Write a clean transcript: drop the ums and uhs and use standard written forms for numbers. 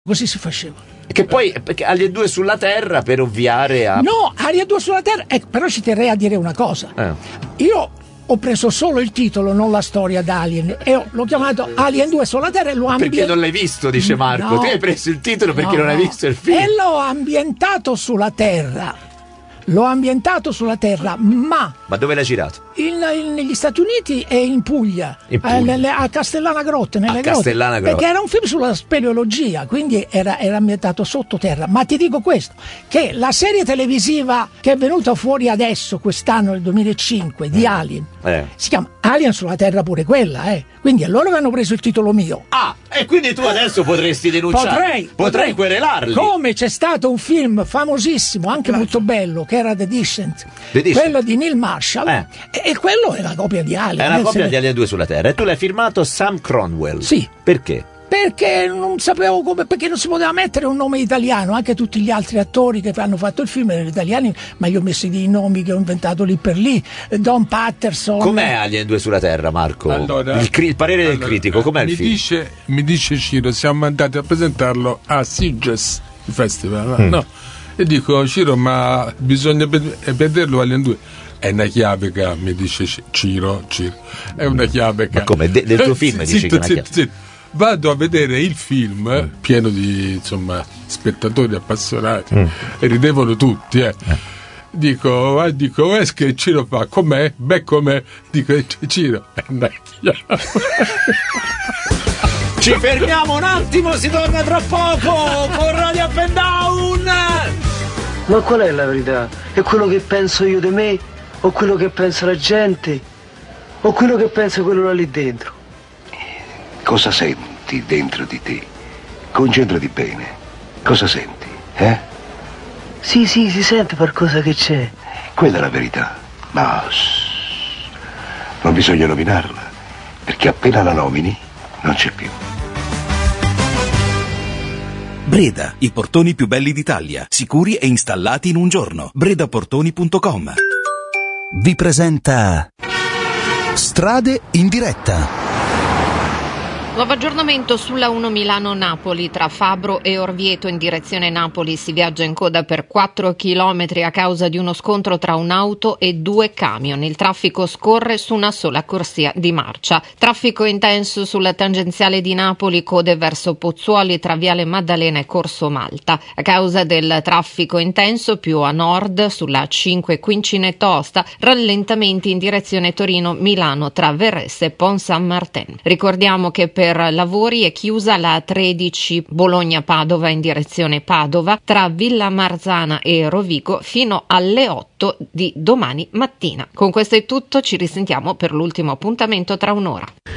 Così si faceva. Che poi Alien 2 sulla Terra per ovviare a... No, Alien 2 sulla Terra, però ci terrei a dire una cosa. Io ho preso solo il titolo, non la storia d'Alien, e l'ho chiamato Alien 2 sulla Terra e l'ho ambientato. Perché non l'hai visto, dice Marco. No. Te hai preso il titolo perché non hai visto il film. E l'ho ambientato sulla Terra. L'ho ambientato sulla Terra, ma dove l'hai girato? Negli Stati Uniti e in Puglia, a Castellana Grotte, nelle grotte. Castellana Grotte. Perché era un film sulla speleologia, quindi era ambientato sottoterra. Ma ti dico questo, che la serie televisiva che è venuta fuori adesso, quest'anno, nel 2005, di Alien, si chiama Alien sulla Terra pure quella, Quindi loro avevano preso il titolo mio. E quindi tu adesso potresti denunciare. Potrei querelarli. Come c'è stato un film famosissimo, anche molto bello, che era The Descent, quello di Neil Marshall, e quello è la copia di Alien. È una copia di Alien 2 sulla Terra. E tu l'hai firmato Sam Cromwell. Sì. Perché? Perché non sapevo come, perché non si poteva mettere un nome italiano. Anche tutti gli altri attori che hanno fatto il film erano italiani, ma io ho messo dei nomi che ho inventato lì per lì. Don Patterson. Com'è Alien 2 sulla Terra, Marco? Allora, il parere del critico, com'è il film? Mi dice Ciro, siamo andati a presentarlo a Sitges, il festival, no? E dico, Ciro, ma bisogna vederlo Alien 2. È una chiavica, mi dice Ciro, è una chiavica. Ma come? Del tuo film dici che è una chiavica? Vado a vedere il film pieno di spettatori appassionati e ridevano tutti. Dico, che Ciro fa, com'è? Beh, com'è? Dico, Ciro, è una chiavica. Ci fermiamo un attimo, si torna tra poco con Radio Up and Down. Ma qual è la verità? È quello che penso io di me? O quello che pensa la gente? O quello che pensa quello là lì dentro? Cosa senti dentro di te? Concentrati bene. Cosa senti, Sì, si sente qualcosa che c'è. Quella è la verità. Ma non bisogna nominarla, perché appena la nomini non c'è più. Breda, i portoni più belli d'Italia, sicuri e installati in un giorno. bredaportoni.com vi presenta Strade in diretta. Nuovo aggiornamento sulla 1 Milano-Napoli. Tra Fabro e Orvieto in direzione Napoli si viaggia in coda per 4 chilometri a causa di uno scontro tra un'auto e 2 camion. Il traffico scorre su una sola corsia di marcia. Traffico intenso sulla tangenziale di Napoli, code verso Pozzuoli tra Viale Maddalena e Corso Malta. A causa del traffico intenso più a nord sulla 5 Quincine Tosta, rallentamenti in direzione Torino-Milano tra Verresse e Pont San Martin. Ricordiamo che per lavori è chiusa la 13 Bologna-Padova in direzione Padova tra Villa Marzana e Rovigo fino alle 8 di domani mattina. Con questo è tutto, ci risentiamo per l'ultimo appuntamento tra un'ora.